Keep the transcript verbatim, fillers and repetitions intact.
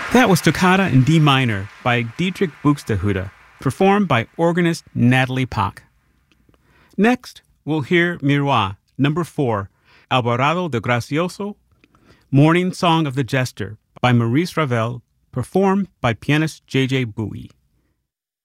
That was Toccata in D minor by Dietrich Buxtehude, performed by organist Natalie Pock. Next, we'll hear Miroir, number four, Alvarado de Gracioso, Morning Song of the Jester by Maurice Ravel, performed by pianist J J. Bowie.